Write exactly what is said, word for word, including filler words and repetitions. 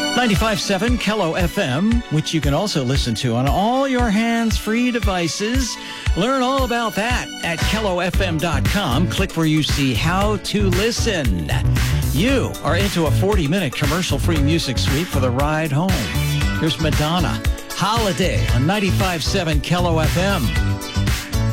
ninety-five point seven Kello F M, which you can also listen to on all your hands-free devices. Learn all about that at kello f m dot com. Click where you see how to listen. You are into a forty-minute commercial-free music suite for the ride home. Here's Madonna, Holiday on ninety-five point seven Kello F M.